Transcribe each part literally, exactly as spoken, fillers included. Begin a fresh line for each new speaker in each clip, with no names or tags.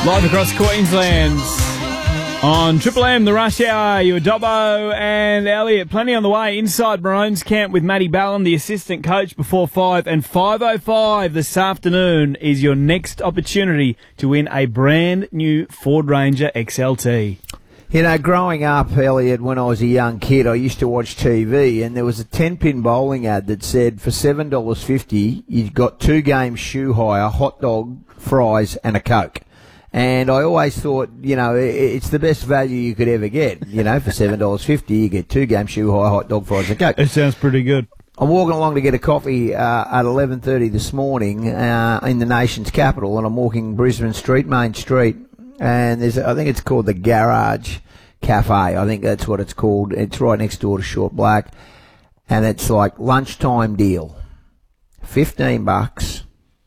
Live across Queensland on Triple M, the Rush Hour. You were Dobbo and Elliot. Plenty on the way. Inside Maroons camp with Matty Ballon, the assistant coach, before five. And five oh five this afternoon is your next opportunity to win a brand new Ford Ranger X L T.
You know, growing up, Elliot, when I was a young kid, I used to watch T V, and there was a ten-pin bowling ad that said for seven dollars fifty, you got two games shoe hire, hot dog, fries, and a Coke. And I always thought, you know, it's the best value you could ever get. You know, for seven dollars fifty, you get two games shoe hire, hot dog, fries, and Coke.
It sounds pretty good.
I'm walking along to get a coffee uh, at eleven thirty this morning uh, in the nation's capital, and I'm walking Brisbane Street, Main Street, and there's, I think it's called the Garage Cafe. I think that's what it's called. It's right next door to Short Black, and it's like lunchtime deal. fifteen bucks,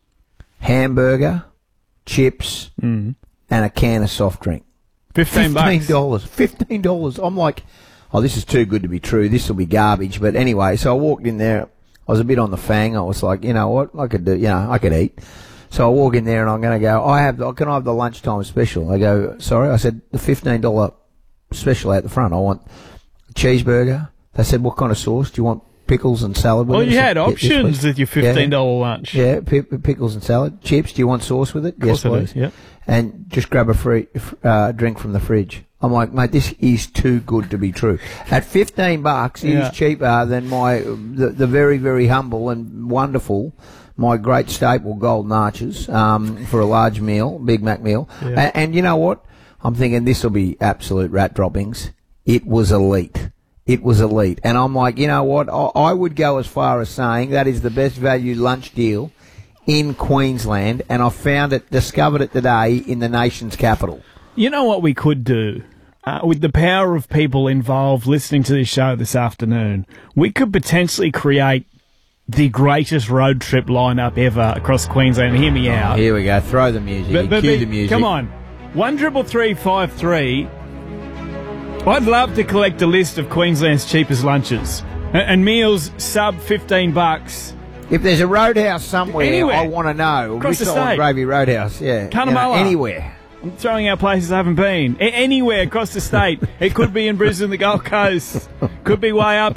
hamburger, chips,
mm.
and a can of soft drink.
Fifteen bucks.
Fifteen dollars. Fifteen dollars. I'm like, oh, this is too good to be true. This will be garbage. But anyway, so I walked in there. I was a bit on the fang. I was like, you know what? I could do. You know, I could eat. So I walk in there and I'm going to go. I have. Can I have the lunchtime special? I go. Sorry, I said the fifteen dollar special out the front. I want a cheeseburger. They said, what kind of sauce do you want? Pickles and salad with
well,
it?
Well, you had
yes,
options with your fifteen dollars
yeah.
lunch.
Yeah, p- pickles and salad. Chips, do you want sauce with it?
Of course
yes, please.
Yeah.
And just grab a free uh, drink from the fridge. I'm like, mate, this is too good to be true. At fifteen bucks, it
yeah.
is cheaper than my the, the very, very humble and wonderful, my great staple Golden Arches um, for a large meal, Big Mac meal.
Yeah.
And, and you know what? I'm thinking this will be absolute rat droppings. It was elite. It was elite. And I'm like, you know what? I, I would go as far as saying that is the best value lunch deal in Queensland, and I found it, discovered it today in the nation's capital.
You know what we could do? Uh, with the power of people involved listening to this show this afternoon, we could potentially create the greatest road trip lineup ever across Queensland. Hear me out.
Here we go. Throw the music.
But, but,
Cue
but,
the music.
Come on. One triple three five three. I'd love to collect a list of Queensland's cheapest lunches and, and meals sub fifteen bucks.
If there's a roadhouse somewhere,
anywhere.
I want to know.
Across the
Bristol
state.
Gravy Roadhouse, yeah.
Cunnamulla.
You know, anywhere.
I'm throwing out places I haven't been. A- anywhere across the state. It could be in Brisbane, the Gold Coast. Could be way up